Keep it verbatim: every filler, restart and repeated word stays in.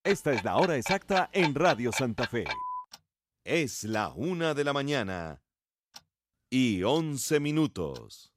Esta es la hora exacta en Radio Santa Fe. Es la una de la mañana y once minutos.